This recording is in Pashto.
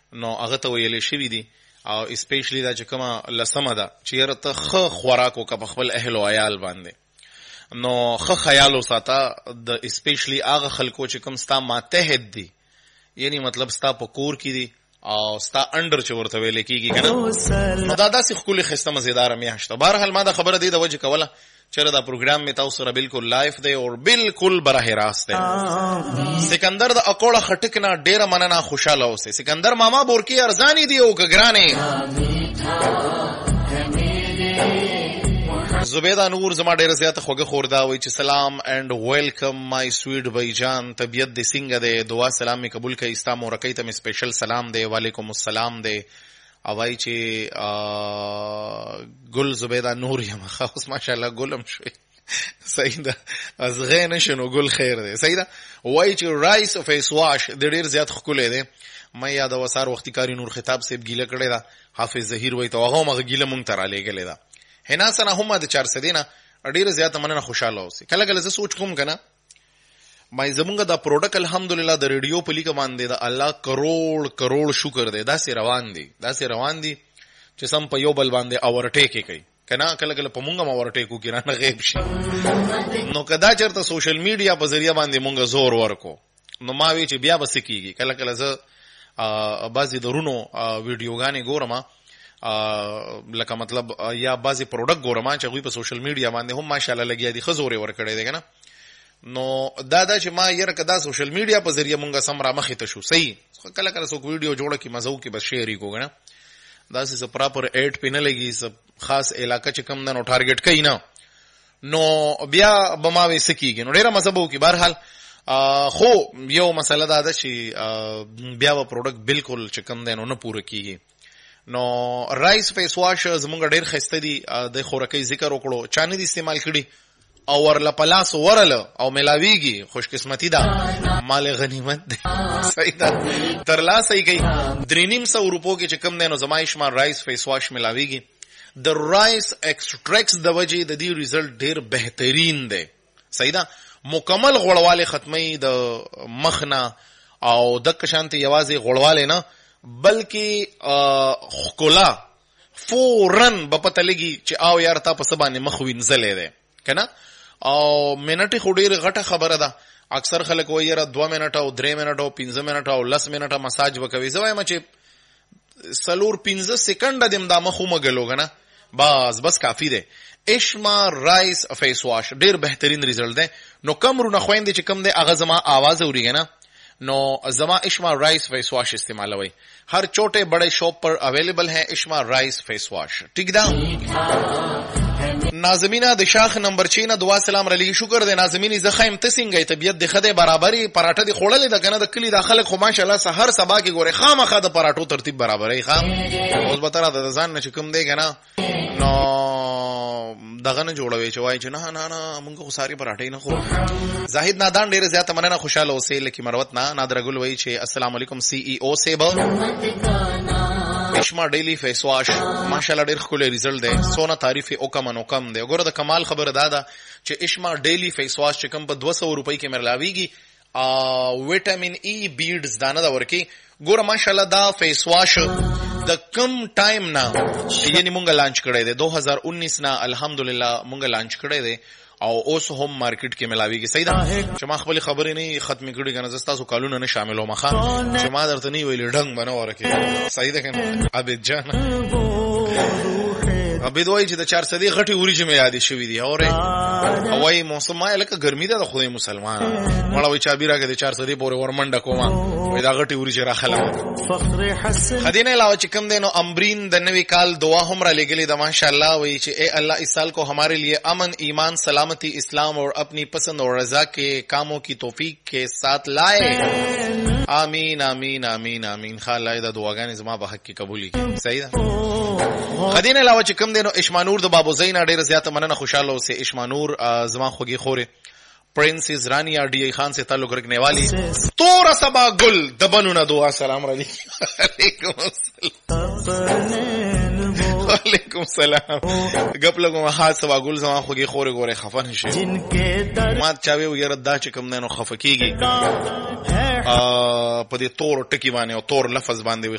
نو هغه ته ویلې شوي دي او اسپیشلی دا چې کومه لسمه ده چې یاره ته ښه خوراک وکړه په خپل اهل و عیال باندې، نو ښه خیال وساته د اسپیشلی هغه خلکو چې کوم ستا ماتحت دي، یعنی مطلب ستا په کور کې دي او ستا انډر چې ورته ویلې کېږي که نه، نو دا داسې ښکلې ښایسته مزېداره میاشت ده. بهرحال ما دا خبره دې د وجې کوله چېرې دا پروګرام مې تاسو سره بالکل لایف دی او بالکل براه راست دی. سکندر د اکوړه خټک نه ډېره مننه، خوشحاله اوسئ. سکندر ماما بورکي ارزانې دي او که ګرانې؟ زبیده نور زما ډېره زیاته خوږه خور دا وایي چې سلام اینڈ ویلکم مای سویټ بھائی جان، طبیعت دې څنګه دی؟ دعا سلام مې قبول کړئ. ستا مورکۍ ته مې سپیشل سلام دی، وعلیکم السلام دی. او وایي چې ګل زبیده نور یم، اوس ماشاءالله ګلم شوی، صحیح ده، از غی نشه نو ګل خیر دی، صحیح ده. وایي چې رایس فیس واش د ډېر زیات ښکلی دی. ما یادوه سهار وختي کاري نور خطاب صاحب ګیله کړې ده، حافظ ظهیر وایي ته هغه هم هغه ګیله مونږ ته رالیږلې ده. حنا سنه هم د 400 نه ډېره زیاته مننه، خوشحاله اوسئ. کله کله زه سوچ کوم که نه مای زمونږ دا پروډکټ الحمدلله د ریډیو په لیکه باندې د الله کروڑ کروڑ شکر دی، داسې روان دي چې سم په یو بل باندې اورټیک کوي که نه، کله کله په مونږ هم اورټیک وکړي رانه غیب شي. نو که دا چېرته سوشل میډیا په ذریعه باندې مونږ زور ورکو نو ما وی چې بیا به څه کېږي. کله کله زه بعضې درونو ویډیوګانې ګورم لکه مطلب یا بعضې پروډکټ ګورم چې هغوی په سوشل میډیا باندې هم ماشاءالله لګیا دي، ښه زور یې ورکړی دی که نه. نو دا چې ما یره که دا سوشل میډیا په ذریعه مونږ سم را مخې ته شو، صحیح کله کله څوک ویډیو جوړه کړي مزه وکړي بس شیر یې کو که نه، داسې څه پراپر ایډ پې نه لګي، څه خاص علاقه چې کوم ده نو ټارګېټ کوي نه، نو بیا به ما وی څه کېږي، نو ډېره مزه به وکړي. بهرحال خو یو مسله دا ده چې بیا به پروډکټ بالکل چې کوم دی نو نه پوره کېږي. نو رایس فیس واش زمونږ ډېر ښایسته دي، د خورکۍ ذکر وکړو، چا نه دي استعمال کړي او ورله په لاس ورله او ملاویږي، خوش قسمتي ده، مال غنیمت دی، صحیح ده، ترلاسه یې کوي. 350 روپو کې چې کم دی نو زما شمار رایس فیس واش ملاویږي. د رایس ایکسټریکس د وجې د دې ریزلټ ډېر بهترین دی، صحیح ده، مکمل غوړوالی ختموي د مخ نه او دقه شانتې یوازې غوړوالی نه بلکې ښکلا فورن به پته لګي چې او یار تا په څه باندې مخ وینځلی دی که نه. او منټې خو ډېرې غټه خبره ده، اکثر خلک وایي یاره 2 منټه او 3 منټه او 15 منټه او 10 منټه مساج به کوي. زه وایم چې 4-5 سیکنډه دې دا مخ ومږلو که نه بس کافي دی. اشما رایس فیس واش ډېر بهترین ریزلټ دی. نو کم رونه خویندې چې کم دی هغه زما آواز اوري که نه، نو زما اشما رائس face wash इस्तेमाल हुई, हर छोटे बड़े शॉप पर अवेलेबल है اشما رائس फेस वॉश. ठीक दा ناظمینہ د شاخ نمبر 6 نه دعا سلام علی شکر د ناظمینی زخم تسنګي طبيعت د خده برابرۍ پراټه د خوړلې د کنه د کلی داخله خو ماشاءالله سحر سبا کې ګوره خامخا د پراټو ترتیب برابرۍ خام اوس به تر د ځان نه چکم دی کنه نو دغه نه جوړوي چې وای چې نه مونږ خو ساری پراټې نه خو. زاهد نادان ډیر زیاته مننه خوشاله اوسې لکه مروت نه نادر ګل وای چې السلام علیکم سی ای او سیبا اشما ډیلی فیس واش ماشاءالله ډیر خولي ریزلټ دی سونه تعریف او کم دی. وګوره د کمال خبره دادا چې اشما ډیلی فیس واش چې کم په 200 روپۍ کې مرلاویږي وټامین ای بیډز دانه دا ورکی. ګوره ماشاءالله دا فیس واش د کم ټایم نه یعنی مونږ لانچ کړی دی 2019 نه الحمدلله مونږ لانچ کړی دی او اوس هم مارکیټ کې ملاویږي. صحیح ده چې ما خپل خبرې نه ختم کړې کنه زستا سو کالونه نه شامل ومه چې ما درته نه ویل ډنګ بنو ورکه. صحیح ده کنه عبد جان عبد وای چې د 400 غټي وريجه مې یاد شوې دي او وای موسم ما لکه ګرمي ده خو مسلمان مړه وای چابي راګه د 400 پورې ورمنډه کومه وای دا غټي وريجه راخله خدینه علاوه چې کم دینو امبرین د نوې کال دعا هم را لګلې د ماشاءالله وای چې اے الله اس سال کو ہمارے لیے امن ایمان سلامتی اسلام اور اپنی پسند اور رضا کے کاموں کی توفیق کے ساتھ لائے. آمین آمین آمین آمین. خالای دا دعاګانې زما په حق کې قبولي. صحیح ده خدینه علاوه چې کم دینو اشمانور د بابو زینا ډیره زیاته مننه خوشاله اوسه. اشمانور زما خوږی خوره پرنسس رانیا ڈی ای خان سے تعلق رکھنے والی تورا سبا گل دبنونا دعا سلام علیکم وعلیکم السلام. گپ لگو ما سبا گل زما خوږی خوره ګوره خفن شي ما چاوي وير دا چې کم دینو خفکیږي په دې تور ټکی باندې او تور لفظ باندې